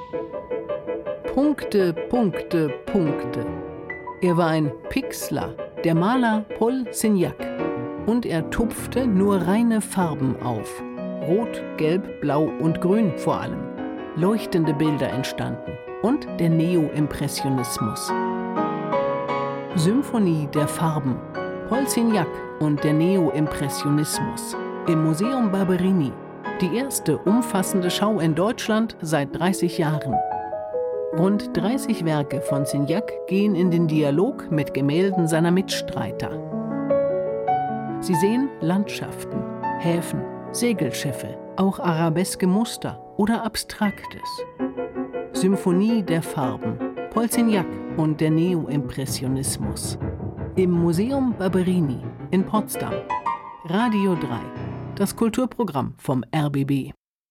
Punkte, Punkte, Punkte. Er war ein Pixler, der Maler Paul Signac. Und er tupfte nur reine Farben auf. Rot, Gelb, Blau und Grün vor allem. Leuchtende Bilder entstanden. Und der Neo-Impressionismus. Symphonie der Farben. Paul Signac und der Neo-Impressionismus. Im Museum Barberini. Die erste umfassende Schau in Deutschland seit 30 Jahren. Rund 30 Werke von Signac gehen in den Dialog mit Gemälden seiner Mitstreiter. Sie sehen Landschaften, Häfen, Segelschiffe, auch arabeske Muster oder Abstraktes. Symphonie der Farben, Paul Signac und der Neo-Impressionismus. Im Museum Barberini in Potsdam. Radio 3, das Kulturprogramm vom RBB.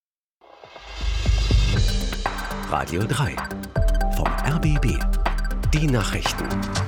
Radio 3 vom RBB. Die Nachrichten.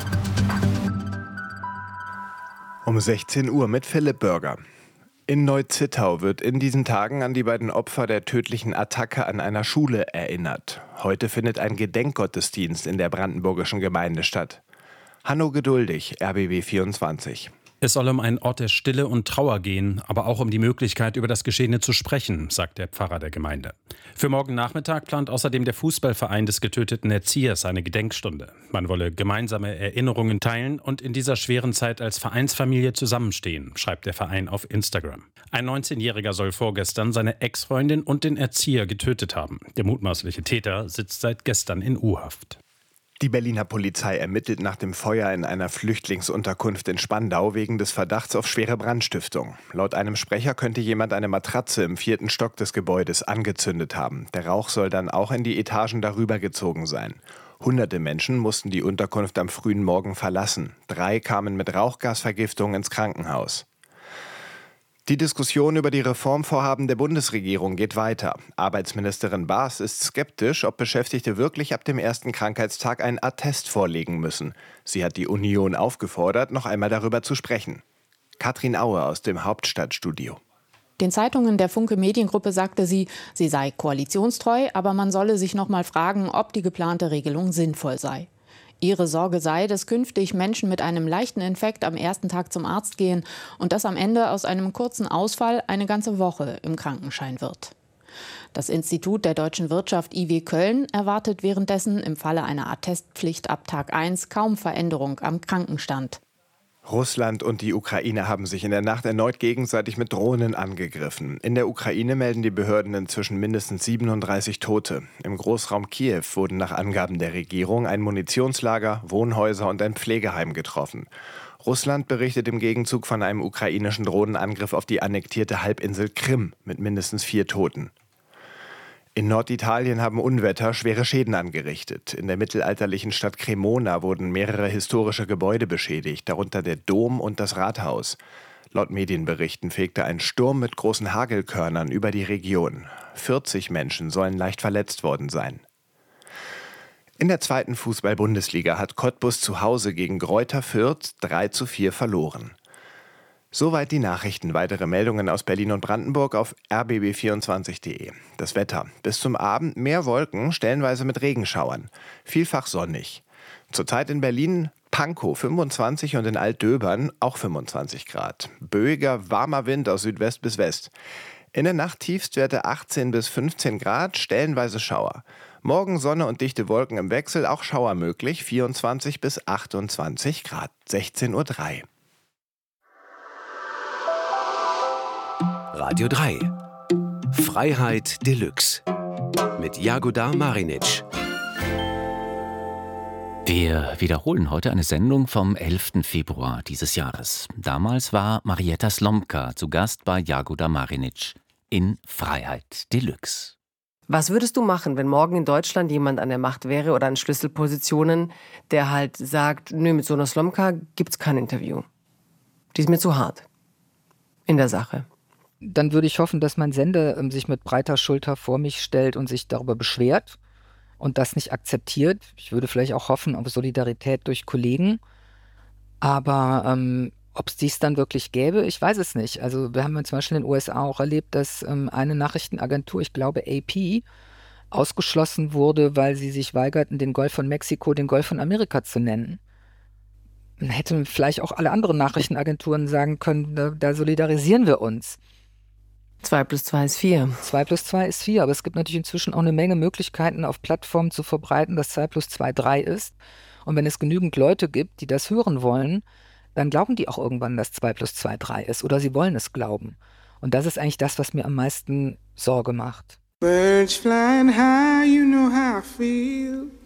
Um 16 Uhr mit Philipp Bürger. In Neu-Zittau wird in diesen Tagen an die beiden Opfer der tödlichen Attacke an einer Schule erinnert. Heute findet ein Gedenkgottesdienst in der brandenburgischen Gemeinde statt. Hanno Geduldig, RBB 24. Es soll um einen Ort der Stille und Trauer gehen, aber auch um die Möglichkeit, über das Geschehene zu sprechen, sagt der Pfarrer der Gemeinde. Für morgen Nachmittag plant außerdem der Fußballverein des getöteten Erziehers eine Gedenkstunde. Man wolle gemeinsame Erinnerungen teilen und in dieser schweren Zeit als Vereinsfamilie zusammenstehen, schreibt der Verein auf Instagram. Ein 19-Jähriger soll vorgestern seine Ex-Freundin und den Erzieher getötet haben. Der mutmaßliche Täter sitzt seit gestern in U-Haft. Die Berliner Polizei ermittelt nach dem Feuer in einer Flüchtlingsunterkunft in Spandau wegen des Verdachts auf schwere Brandstiftung. Laut einem Sprecher könnte jemand eine Matratze im 4. Stock des Gebäudes angezündet haben. Der Rauch soll dann auch in die Etagen darüber gezogen sein. Hunderte Menschen mussten die Unterkunft am frühen Morgen verlassen. 3 kamen mit Rauchgasvergiftung ins Krankenhaus. Die Diskussion über die Reformvorhaben der Bundesregierung geht weiter. Arbeitsministerin Baas ist skeptisch, ob Beschäftigte wirklich ab dem ersten Krankheitstag einen Attest vorlegen müssen. Sie hat die Union aufgefordert, noch einmal darüber zu sprechen. Katrin Aue aus dem Hauptstadtstudio. Den Zeitungen der Funke Mediengruppe sagte sie sei koalitionstreu, aber man solle sich noch mal fragen, ob die geplante Regelung sinnvoll sei. Ihre Sorge sei, dass künftig Menschen mit einem leichten Infekt am ersten Tag zum Arzt gehen und dass am Ende aus einem kurzen Ausfall eine ganze Woche im Krankenschein wird. Das Institut der deutschen Wirtschaft IW Köln erwartet währenddessen im Falle einer Attestpflicht ab Tag 1 kaum Veränderung am Krankenstand. Russland und die Ukraine haben sich in der Nacht erneut gegenseitig mit Drohnen angegriffen. In der Ukraine melden die Behörden inzwischen mindestens 37 Tote. Im Großraum Kiew wurden nach Angaben der Regierung ein Munitionslager, Wohnhäuser und ein Pflegeheim getroffen. Russland berichtet im Gegenzug von einem ukrainischen Drohnenangriff auf die annektierte Halbinsel Krim mit mindestens 4 Toten. In Norditalien haben Unwetter schwere Schäden angerichtet. In der mittelalterlichen Stadt Cremona wurden mehrere historische Gebäude beschädigt, darunter der Dom und das Rathaus. Laut Medienberichten fegte ein Sturm mit großen Hagelkörnern über die Region. 40 Menschen sollen leicht verletzt worden sein. In der 2. Fußball-Bundesliga hat Cottbus zu Hause gegen Greuther Fürth 3:4 verloren. Soweit die Nachrichten. Weitere Meldungen aus Berlin und Brandenburg auf rbb24.de. Das Wetter. Bis zum Abend mehr Wolken, stellenweise mit Regenschauern. Vielfach sonnig. Zurzeit in Berlin Pankow 25 und in Altdöbern auch 25 Grad. Böiger, warmer Wind aus Südwest bis West. In der Nacht Tiefstwerte 18 bis 15 Grad, stellenweise Schauer. Morgen Sonne und dichte Wolken im Wechsel, auch Schauer möglich, 24 bis 28 Grad. 16:03 Uhr. Radio 3 Freiheit Deluxe mit Jagoda Marinic. Wir wiederholen heute eine Sendung vom 11. Februar dieses Jahres. Damals war Marietta Slomka zu Gast bei Jagoda Marinic in Freiheit Deluxe. Was würdest du machen, wenn morgen in Deutschland jemand an der Macht wäre oder an Schlüsselpositionen, der halt sagt, nö, mit so einer Slomka gibt's kein Interview. Die ist mir zu hart in der Sache. Dann würde ich hoffen, dass mein Sender sich mit breiter Schulter vor mich stellt und sich darüber beschwert und das nicht akzeptiert. Ich würde vielleicht auch hoffen auf Solidarität durch Kollegen. Aber ob es dies dann wirklich gäbe, ich weiß es nicht. Also wir haben zum Beispiel in den USA auch erlebt, dass eine Nachrichtenagentur, ich glaube AP, ausgeschlossen wurde, weil sie sich weigerten, den Golf von Mexiko den Golf von Amerika zu nennen. Dann hätten vielleicht auch alle anderen Nachrichtenagenturen sagen können, da solidarisieren wir uns. 2 + 2 ist 4. 2 + 2 ist 4, aber es gibt natürlich inzwischen auch eine Menge Möglichkeiten, auf Plattformen zu verbreiten, dass 2 + 2 3 ist. Und wenn es genügend Leute gibt, die das hören wollen, dann glauben die auch irgendwann, dass 2 + 2 3 ist. Oder sie wollen es glauben. Und das ist eigentlich das, was mir am meisten Sorge macht. Birds flying high, you know how I feel.